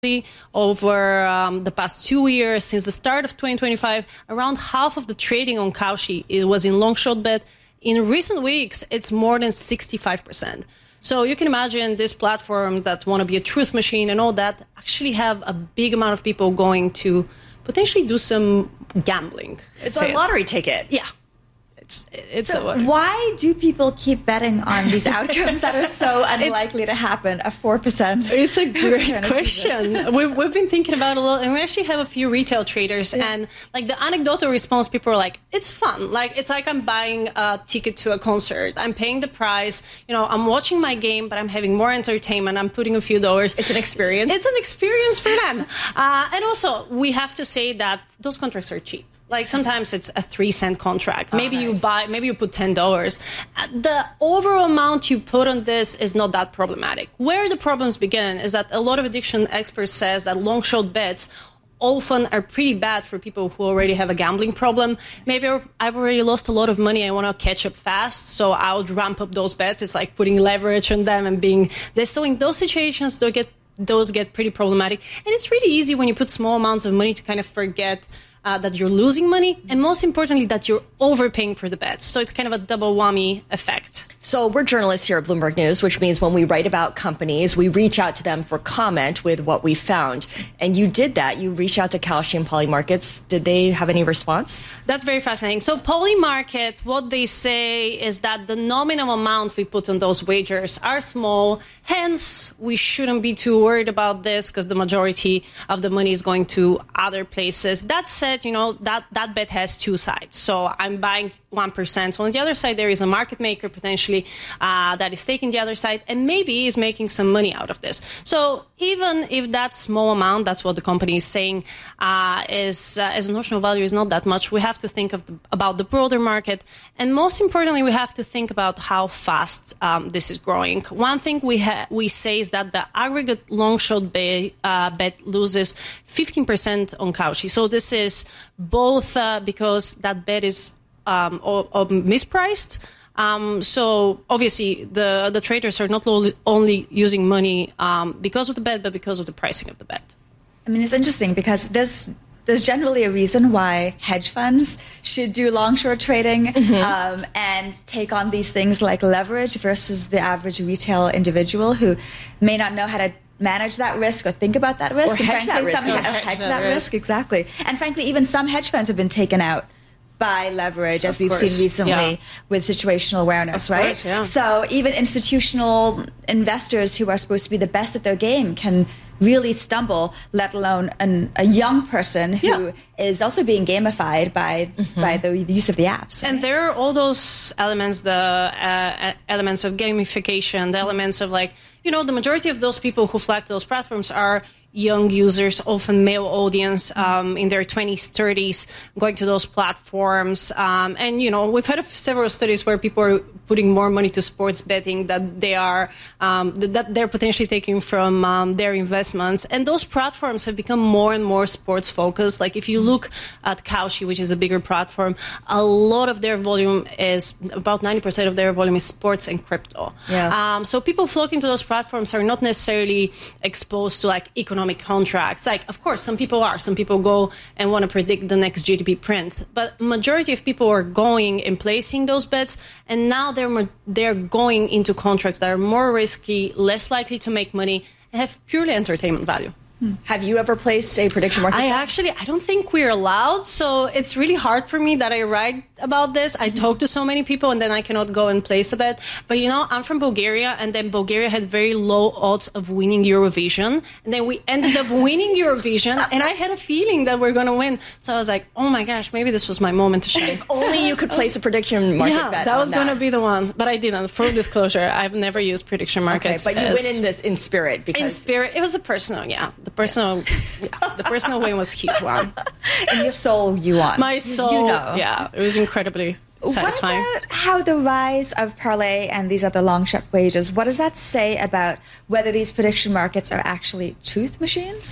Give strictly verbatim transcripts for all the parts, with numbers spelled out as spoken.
over um, the past two years, since the start of twenty twenty-five, around half of the trading on Kalshi it was in long short bet. In recent weeks, it's more than sixty-five percent. So you can imagine this platform that want to be a truth machine and all that actually have a big amount of people going to potentially do some gambling. It's a lottery ticket. Yeah. It's, it's so a why do people keep betting on these outcomes that are so unlikely to happen? A four percent. It's a great question. We've, we've been thinking about it a lot, and we actually have a few retail traders. Yeah. And like the anecdotal response, people are like, "It's fun. Like it's like I'm buying a ticket to a concert. I'm paying the price. You know, I'm watching my game, but I'm having more entertainment. I'm putting a few dollars. It's an experience. It's an experience for them. Uh, and also, we have to say that those contracts are cheap. Like sometimes it's a three cent contract. Maybe oh, right. you buy, maybe you put ten dollars. The overall amount you put on this is not that problematic. Where the problems begin is that a lot of addiction experts says that long short bets often are pretty bad for people who already have a gambling problem. Maybe I've already lost a lot of money. I want to catch up fast, so I'll ramp up those bets. It's like putting leverage on them and being this. So in those situations, they'll get those get pretty problematic. And it's really easy when you put small amounts of money to kind of forget Uh, that you're losing money, and most importantly, that you're overpaying for the bets. So it's kind of a double whammy effect. So we're journalists here at Bloomberg News, which means when we write about companies, we reach out to them for comment with what we found. And you did that. You reached out to Kalshi and Polymarkets. Did they have any response? That's very fascinating. So Polymarket, what they say is that the nominal amount we put on those wagers are small. Hence, we shouldn't be too worried about this because the majority of the money is going to other places. That said, you know, that, that bet has two sides. So I'm buying one percent. So on the other side, there is a market maker potentially uh, that is taking the other side and maybe is making some money out of this. So even if that small amount, that's what the company is saying, uh, is uh, as notional value is not that much, we have to think of the, about the broader market. And most importantly, we have to think about how fast um, this is growing. One thing we ha- we say is that the aggregate long short bet, uh, bet loses fifteen percent on Kalshi. So this is both uh, because that bet is um, or, or mispriced. Um, so obviously the the traders are not only using money um, because of the bet, but because of the pricing of the bet. I mean, it's interesting because there's there's generally a reason why hedge funds should do long short trading mm-hmm. um, and take on these things like leverage versus the average retail individual who may not know how to manage that risk or think about that risk. Or hedge that risk. Some, or hedge, hedge that, that risk. risk, exactly. And frankly, even some hedge funds have been taken out by leverage, as of we've course. seen recently yeah. with situational awareness, of right? Course, yeah. So even institutional investors who are supposed to be the best at their game can really stumble, let alone an, a young person who yeah. is also being gamified by mm-hmm. by the, the use of the apps. Right? And there are all those elements, the uh, elements of gamification, the elements of like, you know, the majority of those people who flag those platforms are young users, often male audience um, in their twenties, thirties, going to those platforms. Um, and, you know, we've had several studies where people are putting more money to sports betting that they are, um, that they're potentially taking from um, their investments. And those platforms have become more and more sports focused. Like if you look at Kalshi, which is a bigger platform, a lot of their volume is, about ninety percent of their volume is sports and crypto. Yeah. Um, so people flocking to those platforms are not necessarily exposed to like economic contracts. Like, of course, some people are. Some people go and want to predict the next G D P print. But majority of people are going and placing those bets, and now they're they're going into contracts that are more risky, less likely to make money, and have purely entertainment value. Hmm. Have you ever placed a prediction market? I actually, I don't think we're allowed. So it's really hard for me that I write about this. I talk to so many people and then I cannot go and place a bet. But, you know, I'm from Bulgaria, and then Bulgaria had very low odds of winning Eurovision. And then we ended up winning Eurovision, and I had a feeling that we're going to win. So I was like, oh my gosh, maybe this was my moment to shine. If only you could place a prediction market yeah, bet. that was going to be the one. But I didn't. Full disclosure, I've never used prediction markets. Okay, but you as, win in this in spirit. Because in spirit. It was a personal, yeah. The personal, yeah. yeah the personal win was a huge one. And your soul, you won. My soul, you know. yeah. It was incredibly satisfying. What about how the rise of parlay and these other long shot wagers, what does that say about whether these prediction markets are actually truth machines?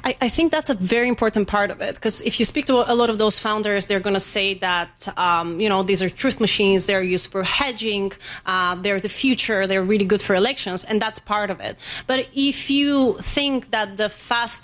I, I think that's a very important part of it, because if you speak to a lot of those founders, they're going to say that, um, you know, these are truth machines, they're used for hedging, uh, they're the future, they're really good for elections, and that's part of it. But if you think that the fast